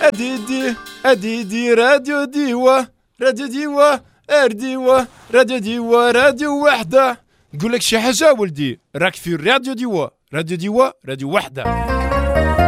أديدي أديدي راديو ديوة، راديو ديوة أرديوة، راديو ديوة راديو وحدة. نقول لك شي حاجة ولدي، راك في راديو ديوة، راديو ديوة راديو وحدة.